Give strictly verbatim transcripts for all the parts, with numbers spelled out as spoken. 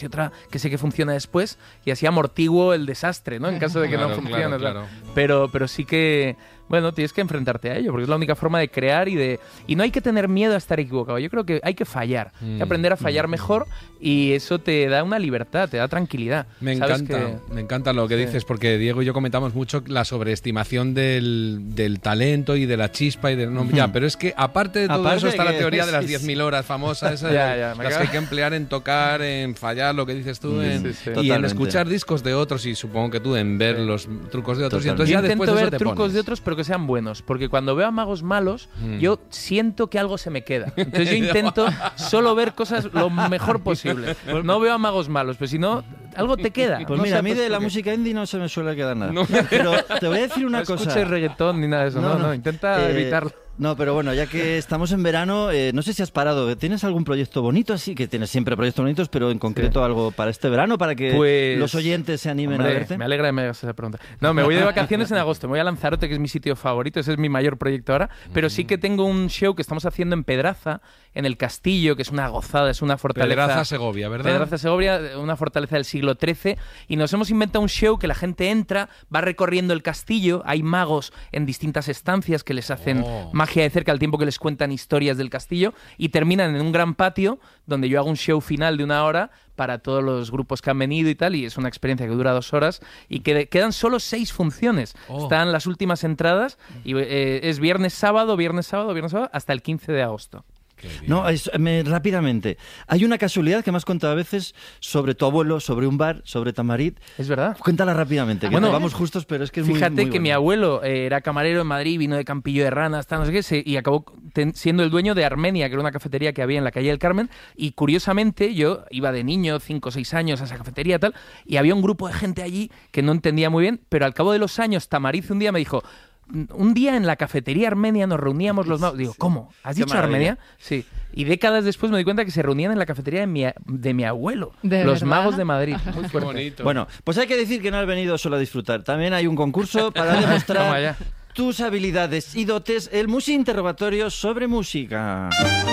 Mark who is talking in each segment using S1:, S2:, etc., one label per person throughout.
S1: y otra que sé que funciona después, y así amortiguo el desastre, ¿no? En caso de que
S2: claro,
S1: no funcione.
S2: Claro, claro.
S1: Pero, pero sí que, bueno, tienes que enfrentarte a ello, porque es la única forma de crear y de... Y no hay que tener miedo a estar equivocado. Yo creo que hay que fallar, hay que aprender a fallar
S2: mm.
S1: mejor, y eso te da una libertad, te da tranquilidad.
S2: Me
S1: ¿Sabes
S2: encanta,
S1: que...
S2: me encanta lo que
S1: sí.
S2: dices, porque Diego y yo comentamos mucho la sobreestimación del, del talento y de la chispa y de no, ya, pero es que aparte de todo
S3: Aparte
S2: eso está
S3: que,
S2: la teoría de las
S3: sí,
S2: diez
S3: sí.
S2: mil horas famosa, esa
S1: Ya,
S2: de
S1: ya, me
S2: las que
S1: acaba-
S2: hay que emplear en tocar, en fallar, lo que dices tú, en,
S1: sí, sí.
S2: y en
S3: Totalmente.
S2: escuchar discos de otros, y supongo que tú en ver
S1: Sí.
S2: los trucos de otros, y
S3: Totalmente.
S2: entonces
S1: Yo
S2: ya después
S1: intento
S2: de eso
S1: ver
S2: te
S1: trucos
S2: pones.
S1: de otros, pero que sean buenos, porque cuando veo a magos malos,
S2: Mm.
S1: yo siento que algo se me queda. Entonces yo intento solo ver cosas lo mejor posible. No veo a magos malos, pero si no, algo te queda.
S3: Pues
S1: No
S3: mira,
S1: sé,
S3: a mí
S1: pues,
S3: de la
S1: porque-
S3: música indie no se me suele quedar nada.
S2: No.
S3: Pero te voy a decir una
S1: No
S3: cosa.
S1: escuches reggaetón ni nada de eso, no, no, intenta
S3: Eh,
S1: evitarlo.
S3: No, pero bueno, ya que estamos en verano, eh, no sé si has parado. ¿Tienes algún proyecto bonito así? Que tienes siempre proyectos bonitos, pero en concreto algo para este verano, para que
S1: Pues,
S3: los oyentes se animen
S1: Hombre,
S3: a verte.
S1: me alegra que me hagas esa pregunta. No, me voy de vacaciones en agosto. Me voy a Lanzarote, que es mi sitio favorito. Ese es mi mayor proyecto ahora. Pero sí que tengo un show que estamos haciendo en Pedraza, en el Castillo, que es una gozada, es una fortaleza.
S2: Pedraza, Segovia, ¿verdad?
S1: Pedraza, Segovia, una fortaleza del siglo trece. Y nos hemos inventado un show que la gente entra, va recorriendo el castillo. Hay magos en distintas estancias que les hacen
S2: Oh.
S1: magia de cerca al tiempo que les cuentan historias del castillo. Y terminan en un gran patio donde yo hago un show final de una hora para todos los grupos que han venido y tal, y es una experiencia que dura dos horas y que quedan solo seis funciones.
S2: Oh.
S1: Están las últimas entradas y eh, es viernes, sábado, viernes, sábado, viernes, sábado, hasta el quince de agosto.
S2: Qué bien.
S3: No, es- me- rápidamente. Hay una casualidad que me has contado a veces sobre tu abuelo, sobre un bar, sobre Tamarit.
S1: ¿Es verdad?
S3: Cuéntala rápidamente, que
S1: Bueno,
S3: nos vamos justos, pero es que es muy-
S1: Fíjate
S3: muy
S1: que
S3: bueno.
S1: mi abuelo eh, era camarero en Madrid, vino de Campillo de Rana, hasta no sé qué, se- y acabó ten- siendo el dueño de Armenia, que era una cafetería que había en la calle del Carmen. Y curiosamente, yo iba de niño, cinco o seis años, a esa cafetería y tal, y había un grupo de gente allí que no entendía muy bien, pero al cabo de los años, Tamariz un día me dijo: un día en la cafetería armenia nos reuníamos los magos. Digo, ¿cómo? ¿Has
S3: Qué
S1: dicho
S3: maravilla.
S1: Armenia? Sí. Y décadas después me di cuenta que se reunían en la cafetería de mi, a- de mi abuelo.
S4: ¿De
S1: los
S4: verdad?
S1: magos de Madrid. Muy
S2: Qué
S1: fuerte.
S2: bonito.
S3: Bueno, pues hay que decir que no has venido solo a disfrutar. También hay un concurso para
S1: Toma
S3: demostrar
S1: ya.
S3: tus habilidades y dotes, el Musi Interrogatorio sobre música.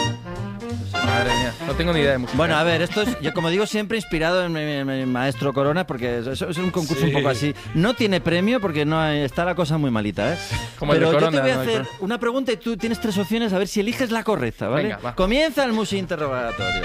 S1: Madre mía, no tengo ni idea de música.
S3: Bueno, a ver, esto es, yo como digo, siempre inspirado en mi, en mi maestro Corona, porque eso es un concurso
S2: Sí.
S3: un poco así. No tiene premio porque no hay- está la cosa muy malita, ¿eh?
S1: Como el de
S3: Pero yo te
S1: Corona,
S3: voy a
S1: ¿no?
S3: hacer una pregunta y tú tienes tres opciones a ver si eliges la correcta, ¿vale?
S1: Venga, va.
S3: Comienza el Musi Interrogatorio.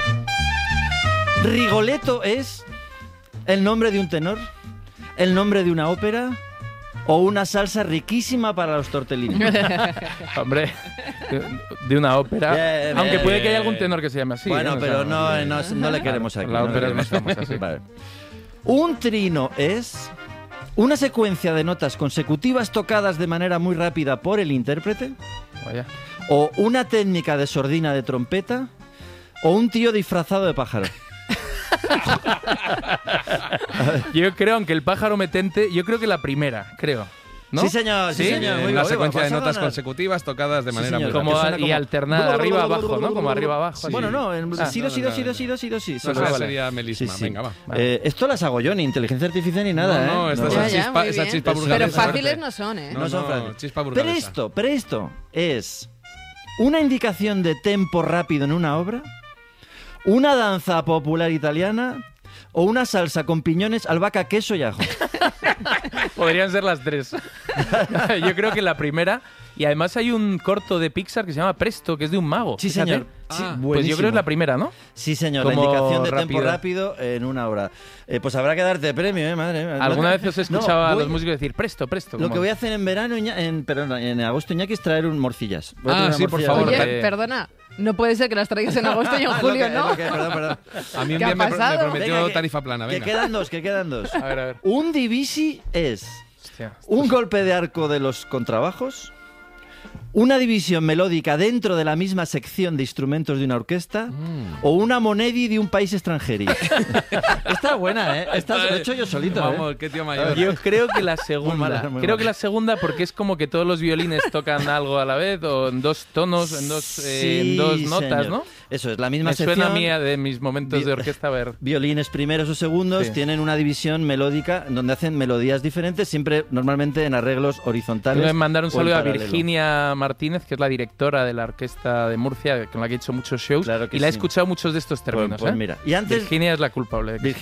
S3: ¿Rigoletto es el nombre de un tenor, el nombre de una ópera o una salsa riquísima para los tortellini?
S1: Hombre, de, de una ópera.
S3: Bien,
S1: Aunque
S3: bien,
S1: puede que haya
S2: bien.
S1: algún tenor que se llame así.
S3: Bueno,
S1: ¿eh? O sea,
S3: pero no, no, no le queremos aquí.
S1: La
S3: no le
S1: ópera es
S3: queremos.
S1: más famosa, sí.
S3: Vale. Un trino es una secuencia de notas consecutivas tocadas de manera muy rápida por el intérprete,
S1: Vaya.
S3: o una técnica de sordina de trompeta, o un tío disfrazado de pájaro.
S1: Yo creo, aunque el pájaro metente, yo creo que la primera, creo. ¿no?
S3: Sí, señor, sí,
S1: ¿Sí?
S3: señor.
S2: Eh,
S3: Muy
S2: la
S3: bien,
S2: secuencia
S3: vas
S2: de
S3: a
S2: notas
S3: ganar.
S2: consecutivas tocadas de
S3: Sí,
S2: manera
S3: señor.
S2: muy
S1: Como
S3: Que
S2: rápida.
S3: suena
S1: y
S3: como-
S1: alternada, arriba abajo, ¿no? Como arriba abajo.
S3: Bueno, no, en
S1: Ah,
S3: sí, do, sí, do, sí, do, sí, do, sí, do, sí,
S2: No,
S3: solo
S2: esa
S3: vale.
S2: sería melisma.
S3: Sí, sí.
S2: Venga, va.
S3: Eh, esto las hago yo, ni inteligencia artificial ni nada,
S2: No, no,
S3: ¿eh?
S2: esta es
S4: Ya,
S2: esa
S4: ya,
S2: chispa,
S4: muy
S2: esa
S4: bien.
S2: chispa
S3: Pero
S4: Pero
S2: burgalesa.
S4: fáciles no son, ¿eh?
S2: No,
S3: No son
S2: no,
S3: fáciles.
S2: chispa burgalesa.
S3: Presto, presto es una indicación de tempo rápido en una obra, una danza popular italiana o una salsa con piñones, albahaca, queso y ajo.
S1: Podrían ser las tres. Yo creo que la primera. Y además hay un corto de Pixar que se llama Presto, que es de un mago.
S3: Sí,
S1: Fíjate.
S3: señor.
S2: Ah,
S3: Sí,
S1: Pues yo
S3: buenísimo.
S1: creo que es la primera, ¿no?
S3: Sí, señor,
S1: Como
S3: la indicación de
S1: rápido.
S3: tempo rápido en una obra. Eh, pues habrá que darte premio, ¿eh? Madre mía.
S1: ¿Alguna
S3: No,
S1: vez os he
S3: no,
S1: escuchado a
S3: voy-
S1: los músicos decir Presto, Presto?
S3: Lo
S1: como-
S3: que voy a hacer en verano, Iña- en, perdón, en agosto, Iñaki, es traer un morcillas. Voy a
S2: Ah,
S3: traer una
S2: sí, por
S3: morcilla
S2: favor.
S3: de-
S4: Oye,
S1: eh,
S4: perdona, no puede ser que las traigas en agosto y en
S3: Ah, es lo
S4: julio,
S3: que- es
S4: ¿no?
S3: lo que- perdón, perdón.
S2: A mí un
S4: ¿Qué
S2: día
S4: ha
S2: me, pro- me
S4: pasado?
S2: prometió
S3: Venga, que-
S2: tarifa plana.
S3: Que
S2: Venga.
S3: quedan dos, que quedan dos.
S1: A ver, a ver.
S3: Un divisi es
S1: Hostia.
S3: un golpe de arco de los contrabajos, una división melódica dentro de la misma sección de instrumentos de una orquesta
S2: Mm.
S3: o una monedi de un país extranjero. Está buena, ¿eh? Esta lo he hecho yo solito, ¿eh?
S2: Vamos, qué tío mayor.
S1: Yo creo que la
S3: Muy
S1: segunda.
S3: mala, muy
S1: creo
S3: mala.
S1: que la segunda porque es como que todos los violines tocan algo a la vez o en dos tonos, en dos, eh,
S3: Sí,
S1: en dos notas,
S3: señor.
S1: ¿no?
S3: Eso es, la misma
S1: Me
S3: sección.
S1: suena a mí a de mis momentos
S3: Vi-
S1: de orquesta a ver.
S3: Violines primeros o segundos
S1: Sí.
S3: tienen una división melódica donde hacen melodías diferentes, siempre normalmente en arreglos horizontales.
S1: Quiero mandar un
S3: o en
S1: saludo a
S3: paralelo.
S1: Virginia Martínez, que es la directora de la Orquesta de Murcia, con la que he hecho muchos shows,
S3: Claro que
S1: y la he
S3: sí.
S1: escuchado muchos de estos términos.
S3: Pues, pues
S1: ¿eh?
S3: mira, y antes...
S1: Virginia es la culpable.